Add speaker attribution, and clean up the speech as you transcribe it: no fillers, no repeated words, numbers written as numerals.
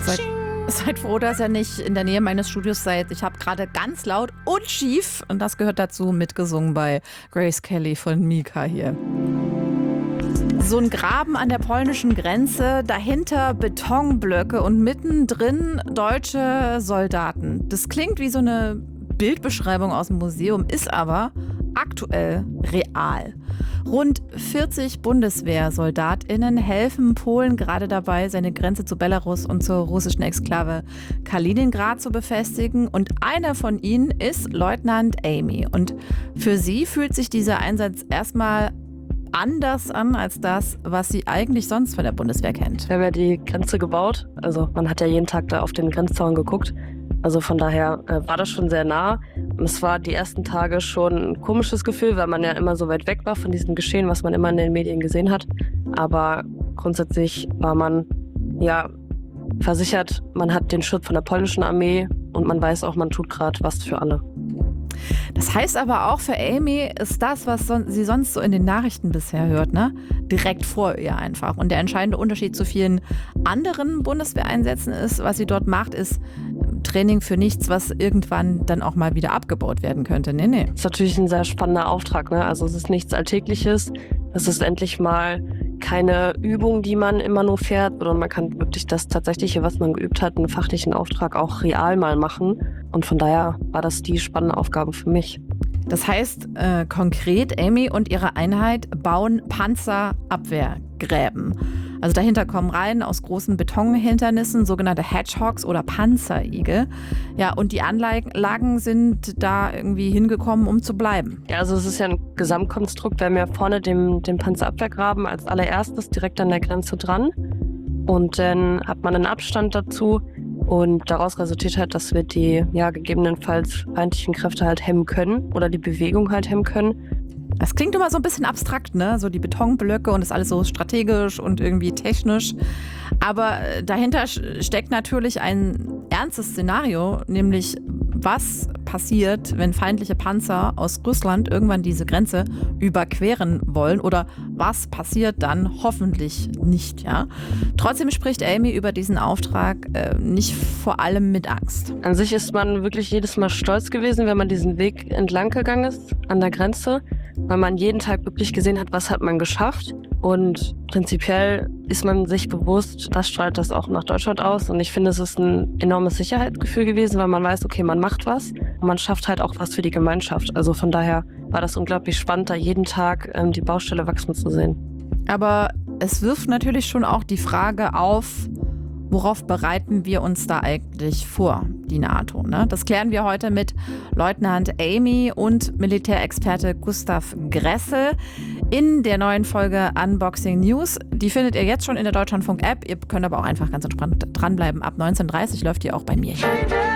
Speaker 1: Seid froh, dass ihr nicht in der Nähe meines Studios seid. Ich habe gerade ganz laut und schief, und das gehört dazu, mitgesungen bei Grace Kelly von Mika hier. So ein Graben an der polnischen Grenze, dahinter Betonblöcke und mittendrin deutsche Soldaten. Das klingt wie so eine Bildbeschreibung aus dem Museum, ist aber aktuell real. Rund 40 BundeswehrsoldatInnen helfen Polen gerade dabei, seine Grenze zu Belarus und zur russischen Exklave Kaliningrad zu befestigen. Und einer von ihnen ist Leutnant Amy. Und für sie fühlt sich dieser Einsatz erstmal anders an als das, was sie eigentlich sonst von der Bundeswehr kennt.
Speaker 2: Wir haben ja die Grenze gebaut. Also man hat ja jeden Tag da auf den Grenzzaun geguckt. Also von daher war das schon sehr nah. Es war die ersten Tage schon ein komisches Gefühl, weil man ja immer so weit weg war von diesem Geschehen, was man immer in den Medien gesehen hat. Aber grundsätzlich war man ja versichert, man hat den Schutz von der polnischen Armee und man weiß auch, man tut gerade was für alle.
Speaker 1: Das heißt aber auch für Amy ist das, was sie sonst so in den Nachrichten bisher hört, ne? Direkt vor ihr einfach. Und der entscheidende Unterschied zu vielen anderen Bundeswehreinsätzen ist, was sie dort macht, ist Training für nichts, was irgendwann dann auch mal wieder abgebaut werden könnte. Nee.
Speaker 2: Das ist natürlich ein sehr spannender Auftrag, ne? Also es ist nichts Alltägliches. Es ist endlich mal keine Übung, die man immer nur fährt, sondern man kann wirklich das Tatsächliche, was man geübt hat, einen fachlichen Auftrag auch real mal machen. Und von daher war das die spannende Aufgabe für mich.
Speaker 1: Das heißt konkret, Amy und ihre Einheit bauen Panzerabwehrgräben. Also dahinter kommen Reihen aus großen Betonhindernissen, sogenannte Hedgehogs oder Panzerigel. Ja, und die Anlagen sind da irgendwie hingekommen, um zu bleiben.
Speaker 2: Ja, also es ist ja ein Gesamtkonstrukt. Wir haben ja vorne den Panzerabwehrgraben als allererstes direkt an der Grenze dran. Und dann hat man einen Abstand dazu. Und daraus resultiert halt, dass wir die gegebenenfalls feindlichen Kräfte halt hemmen können oder die Bewegung halt hemmen können.
Speaker 1: Das klingt immer so ein bisschen abstrakt, ne? So die Betonblöcke und das alles so strategisch und irgendwie technisch. Aber dahinter steckt natürlich ein ernstes Szenario, nämlich was passiert, wenn feindliche Panzer aus Russland irgendwann diese Grenze überqueren wollen oder was passiert dann hoffentlich nicht, ja? Trotzdem spricht Amy über diesen Auftrag nicht vor allem mit Angst.
Speaker 2: An sich ist man wirklich jedes Mal stolz gewesen, wenn man diesen Weg entlang gegangen ist an der Grenze, weil man jeden Tag wirklich gesehen hat, was hat man geschafft. Und prinzipiell ist man sich bewusst, das strahlt das auch nach Deutschland aus. Und ich finde, es ist ein enormes Sicherheitsgefühl gewesen, weil man weiß, okay, man macht was und man schafft halt auch was für die Gemeinschaft. Also von daher war das unglaublich spannend, da jeden Tag die Baustelle wachsen zu sehen.
Speaker 1: Aber es wirft natürlich schon auch die Frage auf, worauf bereiten wir uns da eigentlich vor, die NATO? Ne? Das klären wir heute mit Leutnant Amy und Militärexperte Gustav Gressel in der neuen Folge Unboxing News. Die findet ihr jetzt schon in der Deutschlandfunk-App. Ihr könnt aber auch einfach ganz entspannt dranbleiben. Ab 19:30 läuft die auch bei mir hier.